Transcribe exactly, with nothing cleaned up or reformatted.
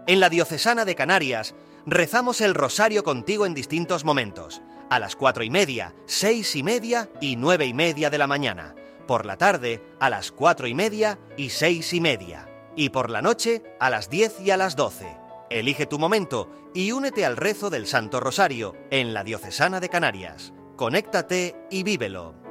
En la Diocesana de Canarias rezamos el rosario contigo en distintos momentos, a las cuatro y media, seis y media y nueve y media de la mañana, por la tarde a las cuatro y media y seis y media, y por la noche a las diez y a las doce. Elige tu momento y únete al rezo del Santo Rosario en la Diocesana de Canarias. Conéctate y vívelo.